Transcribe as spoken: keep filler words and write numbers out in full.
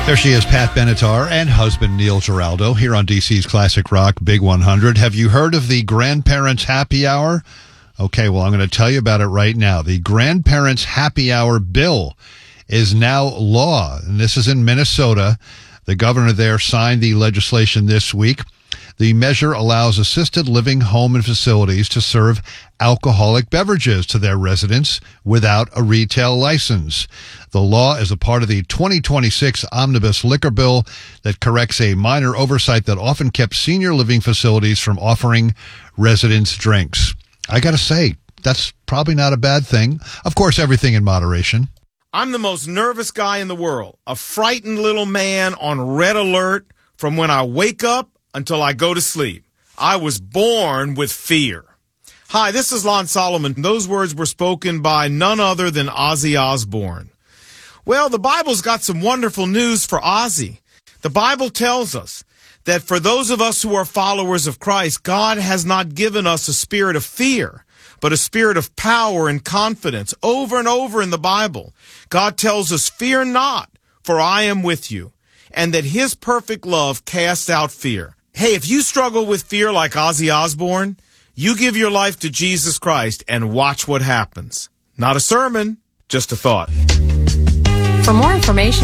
There she is, Pat Benatar, and husband Neil Giraldo, here on D C's Classic Rock Big one hundred. Have you heard of the Grandparents Happy Hour? Okay, well, I'm going to tell you about it right now. The Grandparents Happy Hour bill is now law, and this is in Minnesota. The governor there signed the legislation this week. The measure allows assisted living home and facilities to serve alcoholic beverages to their residents without a retail license. The law is a part of the twenty twenty-six Omnibus Liquor Bill that corrects a minor oversight that often kept senior living facilities from offering residents drinks. I got to say, that's probably not a bad thing. Of course, everything in moderation. I'm the most nervous guy in the world, a frightened little man on red alert from when I wake up until I go to sleep. I was born with fear. Hi, this is Lon Solomon. Those words were spoken by none other than Ozzy Osbourne. Well, the Bible's got some wonderful news for Ozzy. The Bible tells us that for those of us who are followers of Christ, God has not given us a spirit of fear, but a spirit of power and confidence. Over and over in the Bible, God tells us, "Fear not, for I am with you," and that his perfect love casts out fear. Hey, if you struggle with fear like Ozzy Osbourne, you give your life to Jesus Christ and watch what happens. Not a sermon, just a thought. For more information